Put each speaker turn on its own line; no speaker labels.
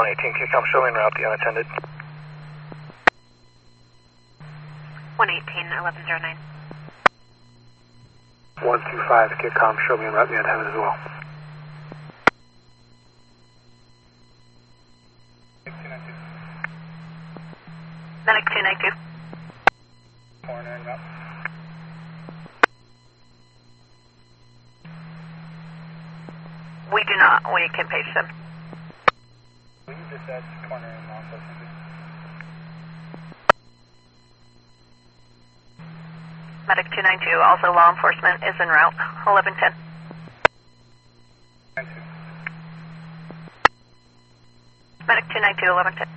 118, QCOM showing route the unattended.
118, 1109.
125, QCOM show me route the unattended as well.
Medic 292.
Corner and up.
We do not. We can page them.
We can just add corner and law enforcement.
Medic 292, also law enforcement, is en route. 1110.
92.
Medic 292, 1110.